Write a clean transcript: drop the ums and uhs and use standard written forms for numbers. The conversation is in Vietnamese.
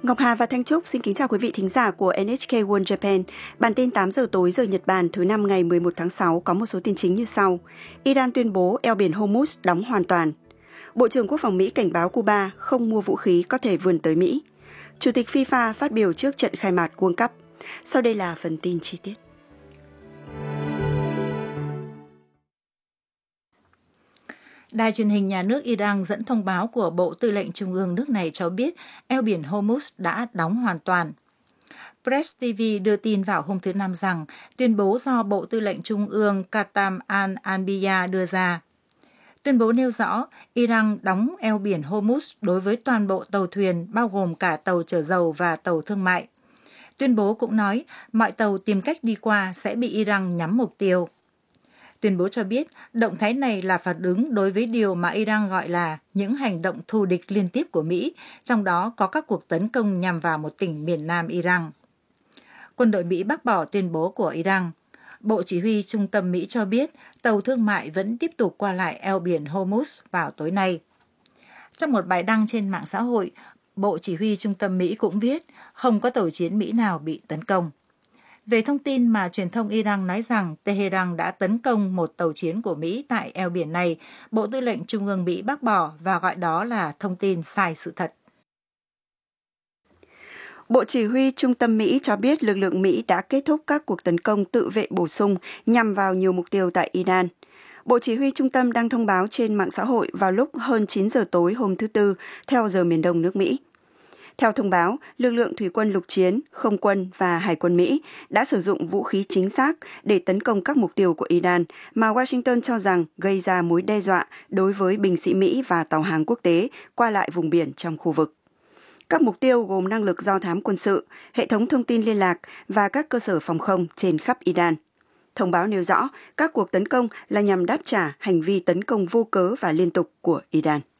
Ngọc Hà và Thanh Trúc xin kính chào quý vị thính giả của NHK World Japan. Bản tin 8 giờ tối giờ Nhật Bản thứ năm ngày 11 tháng 6 có một số tin chính như sau. Iran tuyên bố eo biển Hormuz đóng hoàn toàn. Bộ trưởng Quốc phòng Mỹ cảnh báo Cuba không mua vũ khí có thể vươn tới Mỹ. Chủ tịch FIFA phát biểu trước trận khai mạc World Cup. Sau đây là phần tin chi tiết. Đài truyền hình nhà nước Iran dẫn thông báo của Bộ Tư lệnh Trung ương nước này cho biết eo biển Hormuz đã đóng hoàn toàn. Press TV đưa tin vào hôm thứ Năm rằng tuyên bố do Bộ Tư lệnh Trung ương Qatam al-Anbiya đưa ra. Tuyên bố nêu rõ Iran đóng eo biển Hormuz đối với toàn bộ tàu thuyền, bao gồm cả tàu chở dầu và tàu thương mại. Tuyên bố cũng nói mọi tàu tìm cách đi qua sẽ bị Iran nhắm mục tiêu. Tuyên bố cho biết động thái này là phản ứng đối với điều mà Iran gọi là những hành động thù địch liên tiếp của Mỹ, trong đó có các cuộc tấn công nhằm vào một tỉnh miền nam Iran. Quân đội Mỹ bác bỏ tuyên bố của Iran. Bộ Chỉ huy Trung tâm Mỹ cho biết tàu thương mại vẫn tiếp tục qua lại eo biển Hormuz vào tối nay. Trong một bài đăng trên mạng xã hội, Bộ Chỉ huy Trung tâm Mỹ cũng viết không có tàu chiến Mỹ nào bị tấn công. Về thông tin mà truyền thông Iran nói rằng Tehran đã tấn công một tàu chiến của Mỹ tại eo biển này, Bộ Tư lệnh Trung ương Mỹ bác bỏ và gọi đó là thông tin sai sự thật. Bộ Chỉ huy Trung tâm Mỹ cho biết lực lượng Mỹ đã kết thúc các cuộc tấn công tự vệ bổ sung nhằm vào nhiều mục tiêu tại Iran. Bộ Chỉ huy Trung tâm đang thông báo trên mạng xã hội vào lúc hơn 9 giờ tối hôm thứ Tư, theo giờ miền đông nước Mỹ. Theo thông báo, lực lượng thủy quân lục chiến, không quân và hải quân Mỹ đã sử dụng vũ khí chính xác để tấn công các mục tiêu của Iran mà Washington cho rằng gây ra mối đe dọa đối với binh sĩ Mỹ và tàu hàng quốc tế qua lại vùng biển trong khu vực. Các mục tiêu gồm năng lực do thám quân sự, hệ thống thông tin liên lạc và các cơ sở phòng không trên khắp Iran. Thông báo nêu rõ các cuộc tấn công là nhằm đáp trả hành vi tấn công vô cớ và liên tục của Iran.